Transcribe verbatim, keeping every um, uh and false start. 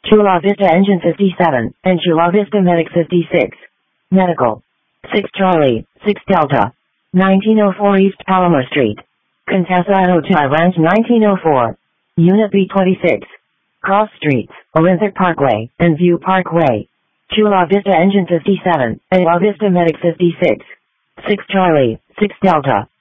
Chula Vista Engine fifty-seven, and Chula Vista Medic fifty-six. Medical. six Charlie, six Delta. nineteen oh four East Palomar Street. Contessa Inotai Ranch nineteen oh four. Unit B twenty-six. Cross Streets, Olympic Parkway, and View Parkway. Chula Vista Engine fifty-seven, and Chula Vista Medic fifty-six. six Charlie, six Delta.